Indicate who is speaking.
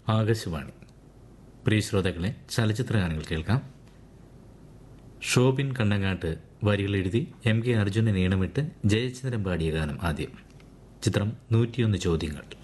Speaker 1: ആകാശവാണി. പ്രിയ ശ്രോതാക്കളെ, ചലച്ചിത്ര ഗാനങ്ങൾ കേൾക്കാം. ഷോബിൻ കണ്ണങ്ങാട്ട് വരികൾ എഴുതി എം കെ അർജുനൻ ഈണമിട്ട് ജയചന്ദ്രൻ പാടിയ ഗാനം ആദ്യം. ചിത്രം 101 ചോദ്യങ്ങൾ.